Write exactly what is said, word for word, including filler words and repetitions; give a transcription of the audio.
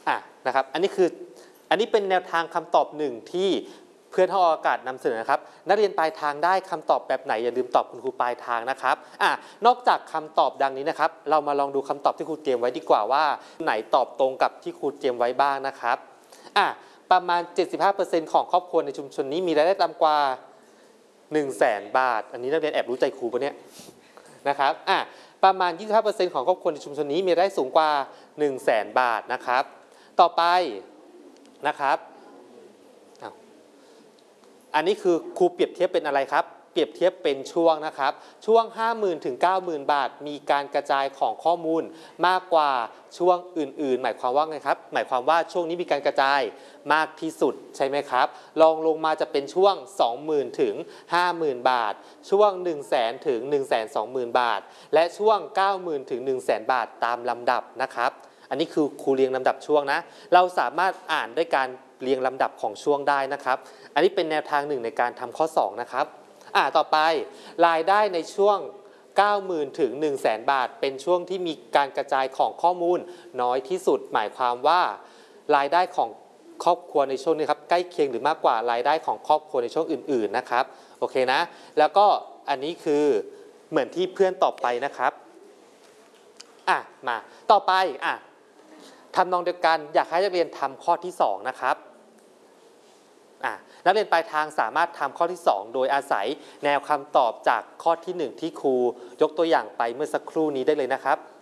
อ่ะนะครับอันนี้คืออันนี้เป็นแนวทางคำตอบหนึ่งที่เพื่อนห้องอากาศนำเสนอนะครับนักเรียนปลายทางได้คำตอบแบบไหนอย่าลืมตอบคุณครูปลายทางนะครับอ่ะนอกจากคำตอบดังนี้นะครับเรามาลองดูคำตอบที่ครูเตรียมไว้ดีกว่าว่าไหนตอบตรงกับที่ครูเตรียมไว้บ้างนะครับอ่ะประมาณ เจ็ดสิบห้าเปอร์เซ็นต์ ของครอบครัวในชุมชนนี้มีรายได้ต่ำกว่า หนึ่งแสน บาทอันนี้นักเรียนแอบรู้ใจครูปะเนี่ยนะครับอ่ะประมาณ ยี่สิบห้าเปอร์เซ็นต์ ของครอบครัวในชุมชนนี้มีรายได้สูงกว่า หนึ่งแสน บาทนะครับต่อไปนะครับอันนี้คือครูเปรียบเทียบเป็นอะไรครับเปรียบเทียบเป็นช่วงนะครับช่วง ห้าหมื่น ถึง เก้าหมื่น บาทมีการกระจายของข้อมูลมากกว่าช่วงอื่นๆหมายความว่าไงครับหมายความว่าช่วงนี้มีการกระจายมากที่สุดใช่ไหมครับลองลงมาจะเป็นช่วง สองหมื่น ถึง ห้าหมื่น บาทช่วง หนึ่งแสน ถึง หนึ่งแสนสองหมื่น บาทและช่วง เก้าหมื่น ถึง หนึ่งแสน บาทตามลำดับนะครับอันนี้คือครูเรียงลำดับช่วงนะเราสามารถอ่านด้วยการเรียงลำดับของช่วงได้นะครับอันนี้เป็นแนวทางหนึ่งในการทำข้อสองนะครับอ่าต่อไปรายได้ในช่วง เก้าหมื่น ถึง หนึ่งแสน บาทเป็นช่วงที่มีการกระจายของข้อมูลน้อยที่สุดหมายความว่ารายได้ของครอบครัวในช่วงนี้ครับใกล้เคียงหรือมากกว่ารายได้ของครอบครัวในช่วงอื่นๆนะครับโอเคนะแล้วก็อันนี้คือเหมือนที่เพื่อนตอบไปนะครับอ่ะมาต่อไปอ่ะทำนองเดียวกันอยากให้นักเรียนทำข้อที่สองนะครับนักเรียนปลายทางสามารถทำข้อที่สองโดยอาศัยแนวคำตอบจากข้อที่หนึ่งที่ครูยกตัวอย่างไปเมื่อสักครู่นี้ได้เลยนะครับ